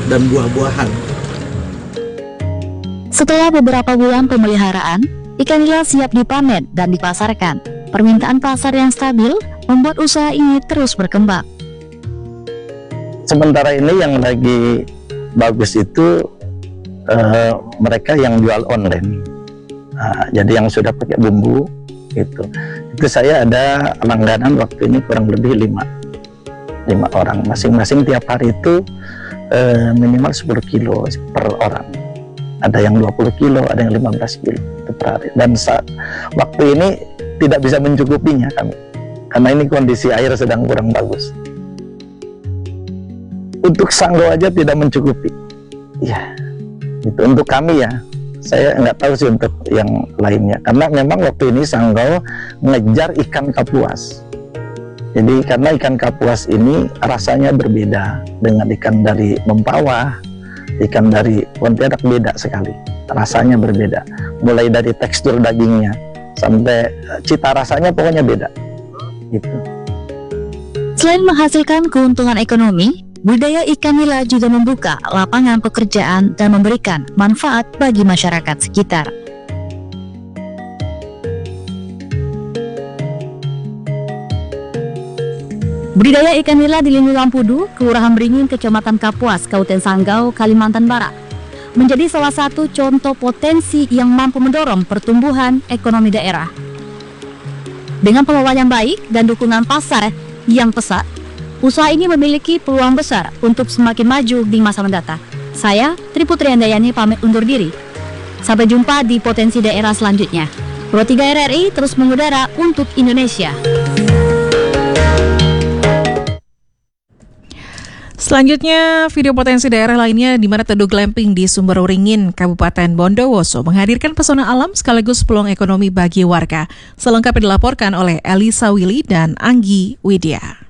dan buah-buahan. Setelah beberapa bulan pemeliharaan, ikan nila siap dipanen dan dipasarkan. Permintaan pasar yang stabil membuat usaha ini terus berkembang. Sementara ini yang lagi bagus itu mereka yang jual online. Jadi yang sudah pakai bumbu itu saya ada langganan waktu ini kurang lebih 5 orang, masing-masing tiap hari itu minimal 10 kilo per orang. Ada yang 20 kilo, ada yang 15 kilo itu per hari. Dan waktu ini tidak bisa mencukupinya kami, karena ini kondisi air sedang kurang bagus. Untuk Sanggau aja tidak mencukupi. Ya, itu untuk kami ya. Saya nggak tahu sih untuk yang lainnya, karena memang waktu ini Sanggau ngejar ikan kapuas. Jadi karena ikan kapuas ini rasanya berbeda dengan ikan dari Mempawah, ikan dari Pontianak, beda sekali. Rasanya berbeda. Mulai dari tekstur dagingnya sampai cita rasanya pokoknya beda. Gitu. Selain menghasilkan keuntungan ekonomi, budidaya ikan nila juga membuka lapangan pekerjaan dan memberikan manfaat bagi masyarakat sekitar. Budidaya ikan nila di Lindu Lampudu, Kelurahan Beringin, Kecamatan Kapuas, Kabupaten Sanggau, Kalimantan Barat, menjadi salah satu contoh potensi yang mampu mendorong pertumbuhan ekonomi daerah. Dengan pengelolaan yang baik dan dukungan pasar yang pesat, usaha ini memiliki peluang besar untuk semakin maju di masa mendatang. Saya, Tri Putri Andayani, pamit undur diri. Sampai jumpa di potensi daerah selanjutnya. Pro 3 RRI terus mengudara untuk Indonesia. Selanjutnya, video potensi daerah lainnya di mana Teduh Glamping di Sumberwaringin, Kabupaten Bondowoso menghadirkan pesona alam sekaligus peluang ekonomi bagi warga. Selengkapnya dilaporkan oleh Elisa Willy dan Anggi Widya.